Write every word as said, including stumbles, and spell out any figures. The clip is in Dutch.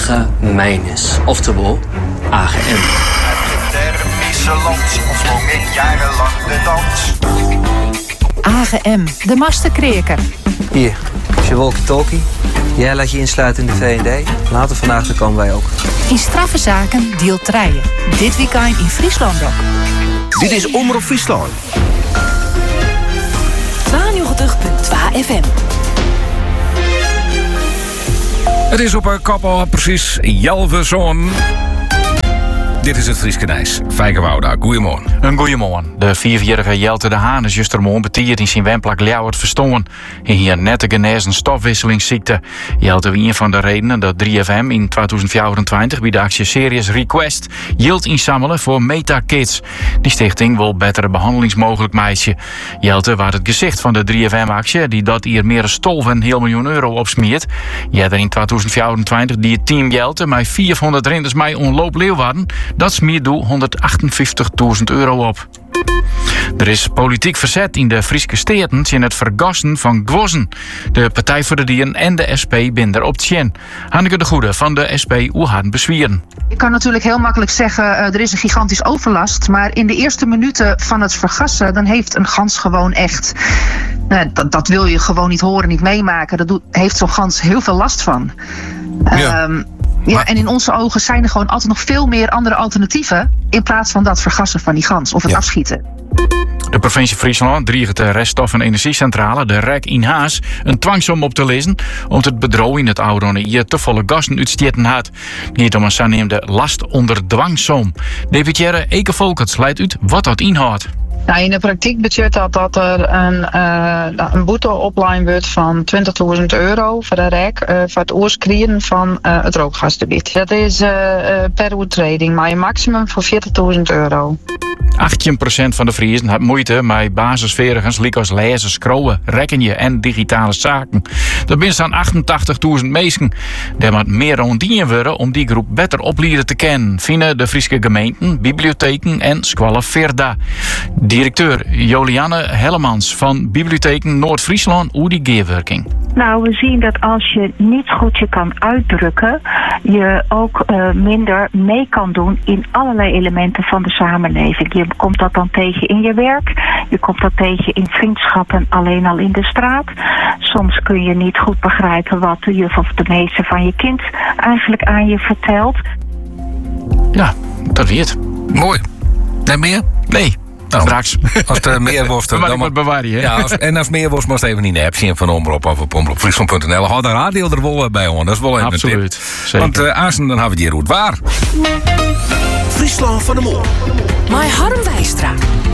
Aga Mijnis, oftewel A G M. Land, ons ik jarenlang de dans. A G M, de masterkreker. Hier, is je walkie-talkie. Jij laat je insluiten in de V en D. Later vandaag dan komen wij ook. In straffe zaken deelt Trijen. Dit weekend in Friesland ook. Dit is Omroep Friesland. tweeënnegentig komma twee F M. Het is op een koppel precies Jelvezoon. Dit is het Frieske Nijs. Fijke Wouda, goeiemorgen. Een goeiemorgen. De vierjarige Jelte de Haan is justermorgen betierd in zijn wemplak Ljouwert verstoren. In hier net de genezen stofwisselingsziekte. Jelte was een van de redenen dat drie F M in tweeduizend vierentwintig bij de actie Serious Request geld inzamelen voor Meta Kids. Die stichting wil betere behandelingsmogelijk meisje. Jelte was het gezicht van de drie F M-actie die dat hier meer dan stolf een heel miljoen euro opsmeert. Jelte in tweeduizend vierentwintig die het team Jelte met vierhonderd rinders mij onloop Leeuwarden. Dat smeert doe honderdachtenvijftigduizend euro op. Er is politiek verzet in de Frieske steden in het vergassen van Gwossen. De Partij voor de Dieren en de S P binden op Tjen. Hanneke de Goede van de S P Oeharden bezwieren. Je kan natuurlijk heel makkelijk zeggen, uh, er is een gigantisch overlast. Maar in de eerste minuten van het vergassen, dan heeft een gans gewoon echt... Nou, dat, dat wil je gewoon niet horen, niet meemaken. Daar doet, heeft zo'n gans heel veel last van. Ja. Um, Ja, en in onze ogen zijn er gewoon altijd nog veel meer andere alternatieven in plaats van dat vergassen van die gans of het ja. afschieten. De provincie Friesland dreigt de reststof- en energiecentrale, de R E C in Haas, een dwangsom op te lezen, omdat het bedrijf in het oude hier te volle gassen uitsteken had. Het gaat om een zogenaamde last onder dwangsom. Deputaire Eke Volkerts leidt uit wat dat inhoudt. Nou, in de praktijk betekent dat dat er een, uh, een boete opline wordt van twintigduizend euro voor de R E C uh, voor het oorskrien van uh, het rookgasgebied. Dat is uh, uh, per overtreding, maar een maximum van veertigduizend euro. achttien procent van de Friezen heeft moeite met basisvergens, als lezen, scrollen, rekenen en digitale zaken. Dat zijn dan achtentachtigduizend mensen. Er moet meer dan dienen worden om die groep beter opleiden te kennen, vinden de Friese gemeenten, bibliotheken en Squalle Verda. Directeur Jolianne Hellemans van Bibliotheken Noord-Friesland hoe die geerwerking. Nou, we zien dat als je niet goed je kan uitdrukken, je ook uh, minder mee kan doen in allerlei elementen van de samenleving. Je komt dat dan tegen in je werk, je komt dat tegen in vriendschappen alleen al in de straat. Soms kun je niet goed begrijpen wat de juf of de meester van je kind eigenlijk aan je vertelt. Ja, dat weet. Mooi. En meer? Nee. Nou, straks. Als er meer wordt, dan dan moet ik wat bewaren, hè? Ja, als, en als meer wordt, moest even in de app zien van Omroep of op omroep friesland punt n l. Hou de radio er wel bij on. Dat is wel even absoluut, een tip. zeker. Want uh, Aarsen, dan hebben we die route waar. Friesland van de Mol. My Harm Wijstra.